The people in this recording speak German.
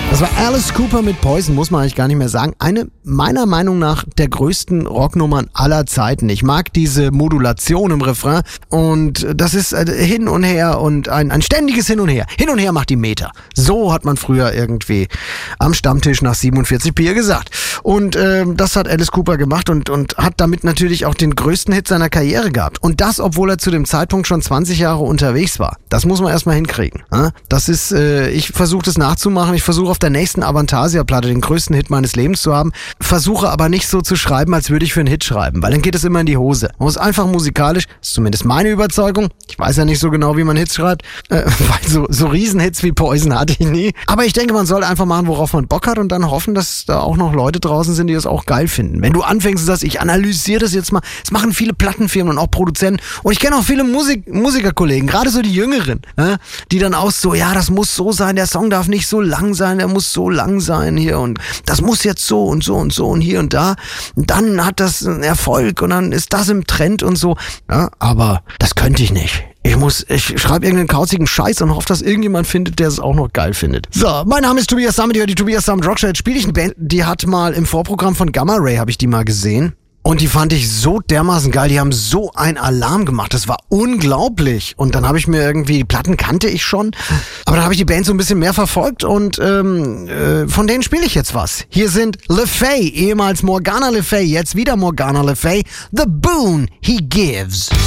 Das war Alice Cooper mit Poison, muss man eigentlich gar nicht mehr sagen. Eine meiner Meinung nach der größten Rocknummern aller Zeiten. Ich mag diese Modulation im Refrain und das ist hin und her und ein ständiges Hin und Her. Hin und her macht die Meter. So hat man früher irgendwie am Stammtisch nach 47 Bier gesagt. Und das hat Alice Cooper gemacht und hat damit natürlich auch den größten Hit seiner Karriere gehabt. Und das, obwohl er zu dem Zeitpunkt schon 20 Jahre unterwegs war. Das muss man erstmal hinkriegen. Das ist, ich versuche das nachzumachen. Ich versuche auf der nächsten Avantasia-Platte den größten Hit meines Lebens zu haben. Versuche aber nicht so zu schreiben, als würde ich für einen Hit schreiben, weil dann geht es immer in die Hose. Man muss einfach musikalisch, ist zumindest meine Überzeugung, ich weiß ja nicht so genau, wie man Hits schreibt, weil so Riesenhits wie Poison hatte ich nie. Aber ich denke, man sollte einfach machen, worauf man Bock hat und dann hoffen, dass da auch noch Leute draußen sind, die das auch geil finden. Wenn du anfängst und sagst, ich analysiere das jetzt mal, das machen viele Plattenfirmen und auch Produzenten und ich kenne auch viele Musikerkollegen, gerade so die Jüngeren, die dann auch so, ja, das muss so sein, der Song darf nicht so lang sein, der muss so lang sein hier und das muss jetzt so und so und so und hier und da. Und dann hat das einen Erfolg und dann ist das im Trend und so. Ja, aber das könnte ich nicht. Ich schreibe irgendeinen kauzigen Scheiß und hoffe, dass irgendjemand findet, der es auch noch geil findet. So, mein Name ist Tobias Summit, die Tobias Summit Rockshow. Jetzt spiele ich eine Band, die hat mal im Vorprogramm von Gamma Ray, habe ich die mal gesehen. Und die fand ich so dermaßen geil, die haben so einen Alarm gemacht, das war unglaublich. Und dann habe ich mir irgendwie, die Platten kannte ich schon, aber dann habe ich die Band so ein bisschen mehr verfolgt und von denen spiele ich jetzt was. Hier sind Le Fay, ehemals Morgana Le Fay, jetzt wieder Morgana Le Fay, The Boon He Gives.